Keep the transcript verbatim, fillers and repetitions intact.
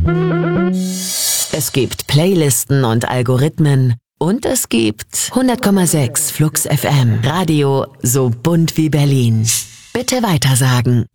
Es gibt Playlisten und Algorithmen und es gibt hundert Komma sechs Flux F M. Radio so bunt wie Berlin. Bitte weitersagen.